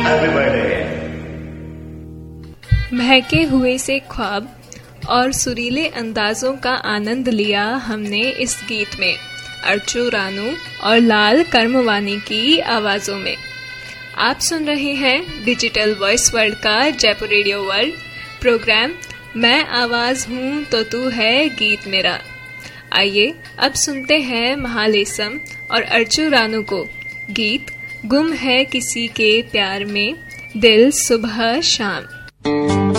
महके हुए से ख्वाब और सुरीले अंदाजों का आनंद लिया हमने इस गीत में अर्चू रानू और लाल कर्मवानी की आवाजों में। आप सुन रहे हैं डिजिटल वॉइस वर्ल्ड का जयपुर रेडियो वर्ल्ड प्रोग्राम मैं आवाज हूँ तो तू है गीत मेरा। आइए अब सुनते हैं महालेसम और अर्चू रानू को गीत गुम है किसी के प्यार में दिल सुबह शाम।